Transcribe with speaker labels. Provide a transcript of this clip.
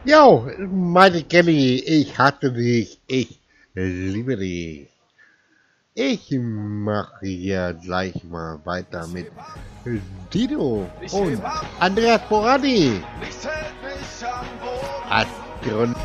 Speaker 1: Jo, meine Kelly, ich hatte dich, ich liebe dich. Ich mache hier gleich mal weiter mit Dido
Speaker 2: Ich heb
Speaker 1: und
Speaker 2: ab,
Speaker 1: Andreas Borani.
Speaker 2: nichts hält mich am Boden.
Speaker 1: Astronaut.